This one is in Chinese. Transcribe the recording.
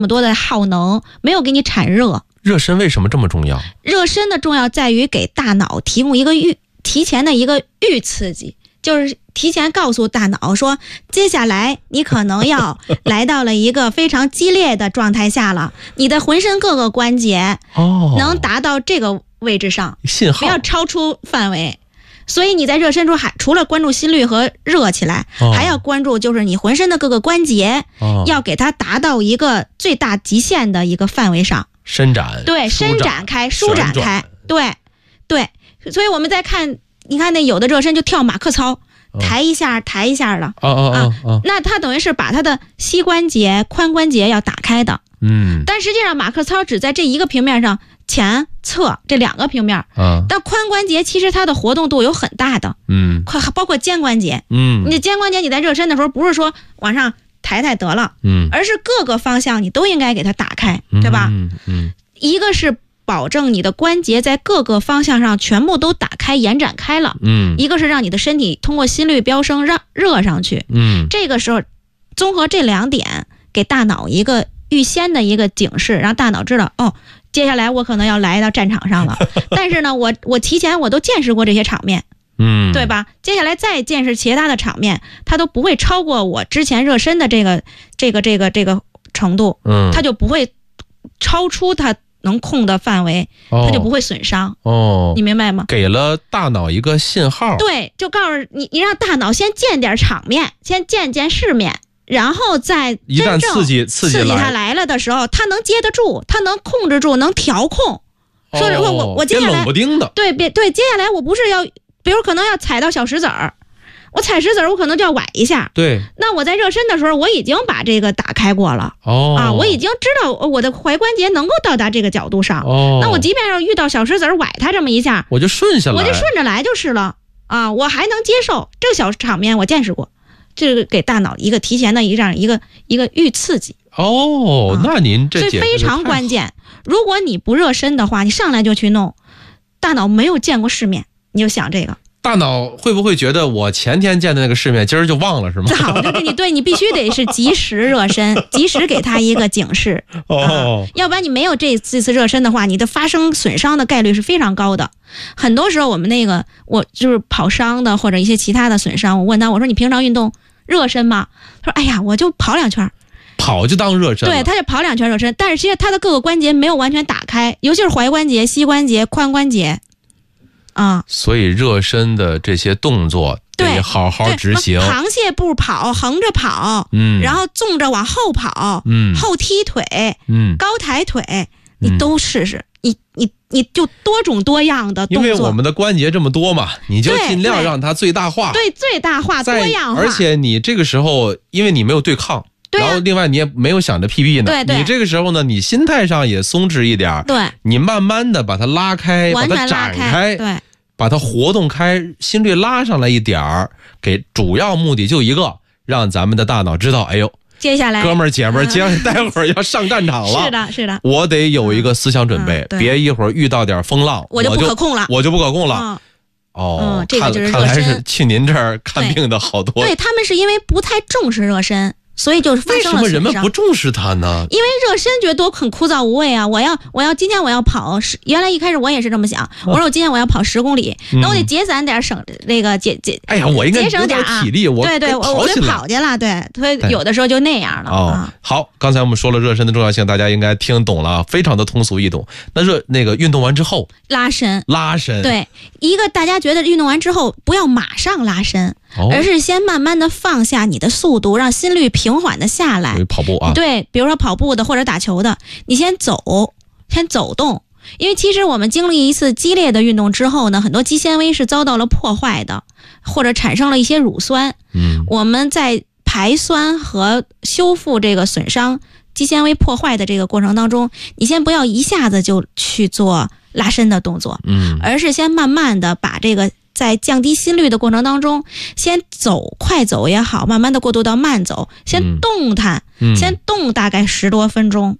么多的耗能，没有给你产热。 热身为什么这么重要？ 热身的重要在于给大脑提供一个提前的一个预刺激，就是提前告诉大脑说，接下来你可能要来到了一个非常激烈的状态下了，你的浑身各个关节能达到这个位置上， 信号不要超出范围。所以你在热身中除了关注心率和热起来，还要关注就是你浑身的各个关节，要给它达到一个最大极限的一个范围上。 伸展， 对，伸展开，舒展开，对，对。所以我们再看，你看那有的热身就跳马克操，抬一下抬一下的，那它等于是把它的膝关节、髋关节要打开的。但实际上马克操只在这一个平面上，前侧这两个平面，但髋关节其实它的活动度有很大的，包括肩关节，你肩关节你在热身的时候不是说往上抬抬得了，而是各个方向你都应该给它打开，对吧？一个是保证你的关节在各个方向上全部都打开延展开了，一个是让你的身体通过心率飙升让热上去，这个时候综合这两点，给大脑一个预先的一个警示，让大脑知道接下来我可能要来到战场上了，但是呢我提前我都见识过这些场面，对吧？接下来再见识其他的场面，它都不会超过我之前热身的这个程度，它就不会超出它能控的范围，它就不会损伤。你明白吗？ 给了大脑一个信号。 对，就告诉你让大脑先见点场面，先见见世面，然后再一旦刺激它来了的时候，它能接得住，它能控制住，能调控。说我接下来冷不丁的， 对，接下来我不是要，比如可能要踩到小石子儿。我踩石子儿，我可能就要崴一下。 对， 那我在热身的时候，我已经把这个打开过了。我已经知道我的踝关节能够到达这个角度上。那我即便要遇到小石子儿崴它这么一下， 我就顺下来， 我就顺着来就是了。我还能接受这个小场面，我见识过，这个给大脑一个提前的这样一个预刺激。 那您这所以非常关键。如果你不热身的话，你上来就去弄，大脑没有见过世面，你就想这个。 大脑会不会觉得我前天见的那个世面今儿就忘了是吗？ 早就跟你对，你必须得是及时热身，及时给他一个警示。要不然你没有这次热身的话，你的发生损伤的概率是非常高的。很多时候我们我就是跑伤的或者一些其他的损伤，我问他，我说你平常运动热身吗？他说哎呀，我就跑2圈。 跑就当热身了。 对，他就跑2圈热身，但是其实他的各个关节没有完全打开，尤其是踝关节、膝关节、髋关节。 所以热身的这些动作得好好执行。 螃蟹步跑，横着跑，然后纵着往后跑，后踢腿，高抬腿，你都试试。你就多种多样的动作， 因为我们的关节这么多嘛，你就尽量让它最大化。 对，最大化，多样化。 而且你这个时候，因为你没有对抗。然后另外你也没有想着 PB 呢，你这个时候呢，你心态上也松弛一点，你慢慢的把它拉开，把它展开，把它活动开，心率拉上来一点儿，给主要目的就一个，让咱们的大脑知道，哎呦， 接下来哥们儿姐们儿，待会儿要上战场了， 是的， 我得有一个思想准备，别一会儿遇到点风浪， 我就不可控了。这个就是热身。 看来是去您这儿看病的好多。 对，他们是因为不太重视热身。所以就发生了损伤。 为什么人们不重视它呢？ 因为热身觉得多很枯燥无味啊！今天我要跑原来一开始我也是这么想，我说我今天我要跑10公里，那我得节散点，省那个哎呀，我应该节省点体力，我对，我就跑去了，对，所以有的时候就那样了。 好，刚才我们说了热身的重要性，大家应该听懂了，非常的通俗易懂。那个运动完之后拉伸， 对， 一个大家觉得运动完之后不要马上拉伸。而是先慢慢的放下你的速度，让心率平缓的下来。 跑步啊， 对，比如说跑步的或者打球的，你先走动，因为其实我们经历一次激烈的运动之后呢，很多肌纤维是遭到了破坏的，或者产生了一些乳酸。我们在排酸和修复这个损伤肌纤维破坏的这个过程当中，你先不要一下子就去做拉伸的动作，而是先慢慢的把这个。在降低心率的过程当中，先快走也好，慢慢的过渡到慢走，先动弹，先动大概10多分钟，